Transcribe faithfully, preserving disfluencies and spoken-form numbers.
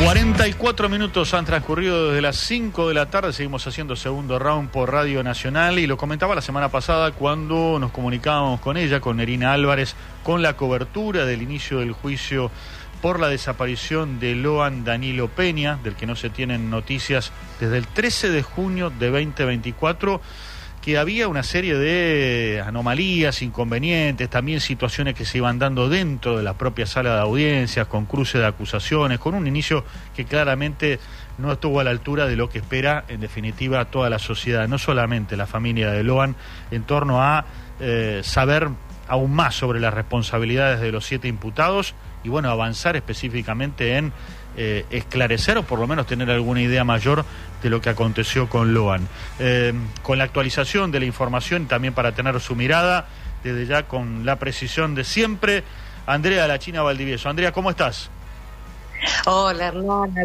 cuarenta y cuatro minutos han transcurrido desde las cinco de la tarde, seguimos haciendo segundo round por Radio Nacional y lo comentaba la semana pasada cuando nos comunicábamos con ella, con Nerina Álvarez, con la cobertura del inicio del juicio por la desaparición de Loan Danilo Peña, del que no se tienen noticias desde el trece de junio de veinte veinticuatro, que había una serie de anomalías, inconvenientes, también situaciones que se iban dando dentro de la propia sala de audiencias, con cruce de acusaciones, con un inicio que claramente no estuvo a la altura de lo que espera, en definitiva, toda la sociedad, no solamente la familia de Loan, en torno a eh, saber aún más sobre las responsabilidades de los siete imputados y, bueno, avanzar específicamente en eh, esclarecer o por lo menos tener alguna idea mayor de lo que aconteció con Loan. Eh, con la actualización de la información y también para tener su mirada, desde ya con la precisión de siempre, Andrea La China Valdivieso. Andrea, ¿cómo estás? Hola, Hernán, a